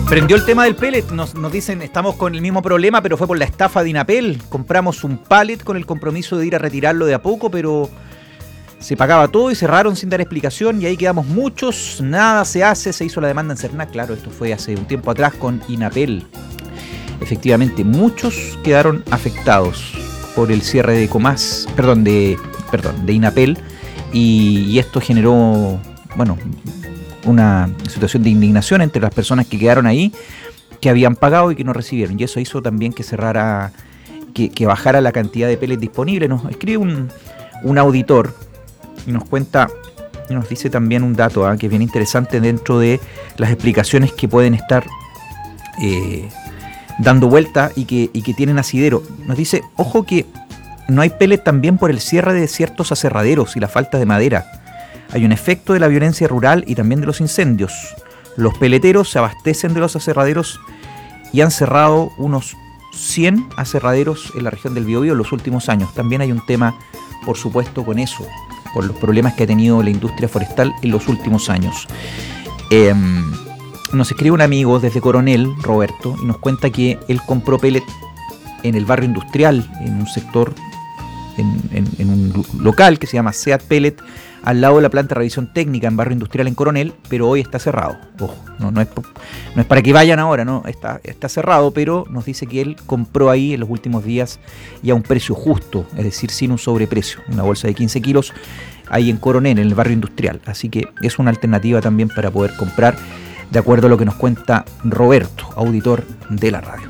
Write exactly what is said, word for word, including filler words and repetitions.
Prendió el tema del pellet, nos, nos dicen, estamos con el mismo problema, pero fue por la estafa de Inapel. Compramos un pallet con el compromiso de ir a retirarlo de a poco, pero se pagaba todo y cerraron sin dar explicación y ahí quedamos muchos, nada se hace, se hizo la demanda en Cernac, claro, esto fue hace un tiempo atrás con Inapel. Efectivamente, muchos quedaron afectados por el cierre de Comas, perdón, de, perdón, de Inapel y, y esto generó, bueno, una situación de indignación entre las personas que quedaron ahí, que habían pagado y que no recibieron. Y eso hizo también que cerrara, que, que bajara la cantidad de pellets disponibles. Nos escribe un, un auditor y nos cuenta, y nos dice también un dato ¿eh? que es bien interesante dentro de las explicaciones que pueden estar eh, dando vuelta y que, y que tienen asidero. Nos dice, ojo que no hay pellet también por el cierre de ciertos aserraderos y la falta de madera. Hay un efecto de la violencia rural y también de los incendios. Los peleteros se abastecen de los aserraderos y han cerrado unos cien aserraderos en la región del Biobío en los últimos años. También hay un tema, por supuesto, con eso, con los problemas que ha tenido la industria forestal en los últimos años. Eh, nos escribe un amigo desde Coronel, Roberto, y nos cuenta que él compró pellet en el barrio industrial, en un sector, en, en, en un local que se llama Seat Pellet, al lado de la planta de revisión técnica en barrio industrial en Coronel, pero hoy está cerrado. Ojo, no, no, es, no es para que vayan ahora, no, está, está cerrado, pero nos dice que él compró ahí en los últimos días y a un precio justo, es decir, sin un sobreprecio, una bolsa de quince kilos ahí en Coronel, en el barrio industrial. Así que es una alternativa también para poder comprar, de acuerdo a lo que nos cuenta Roberto, auditor de la radio.